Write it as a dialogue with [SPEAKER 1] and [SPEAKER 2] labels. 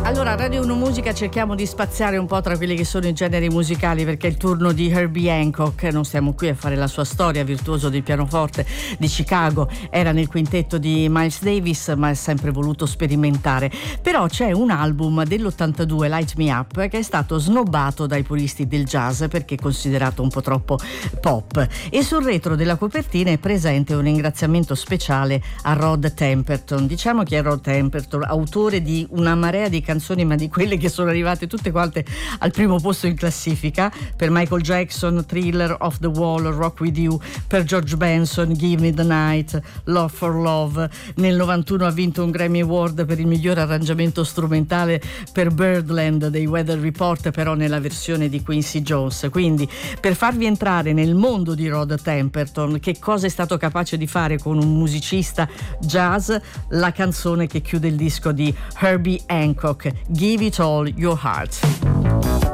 [SPEAKER 1] Allora, a Radio 1 Musica cerchiamo di spaziare un po' tra quelli che sono i generi musicali, perché è il turno di Herbie Hancock. Non stiamo qui a fare la sua storia, virtuoso di pianoforte di Chicago, era nel quintetto di Miles Davis, ma ha sempre voluto sperimentare. Però c'è un album dell'82, Light Me Up, che è stato snobbato dai puristi del jazz perché è considerato un po' troppo pop, e sul retro della copertina è presente un ringraziamento speciale a Rod Temperton. Diciamo che è Rod Temperton, autore di una marea di canzoni, ma di quelle che sono arrivate tutte quante al primo posto in classifica: per Michael Jackson, Thriller, Off the Wall, Rock With You; per George Benson, Give Me the Night, Love for Love. Nel 91 ha vinto un Grammy Award per il miglior arrangiamento strumentale per Birdland dei Weather Report, però nella versione di Quincy Jones. Quindi, per farvi entrare nel mondo di Rod Temperton, che cosa è stato capace di fare con un musicista jazz, la canzone che chiude il disco di Herbie Hancock, Give It All Your Heart.